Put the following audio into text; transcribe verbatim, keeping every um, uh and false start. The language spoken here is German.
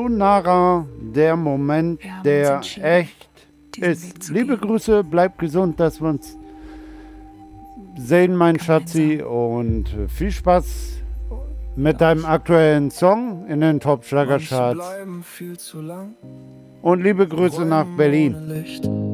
Sayonara, der Moment, Wir haben uns der entschieden, echt diesen Weg ist. zu Liebe gehen. Grüße, bleib gesund, dass wir uns sehen, mein Schatzi, Gemeinsam. und äh, viel Spaß mit Mit deinem euch. aktuellen Song in den Top Manche Schlagercharts bleiben viel zu lang, und liebe Grüße nach Räumen Berlin. ohne Licht.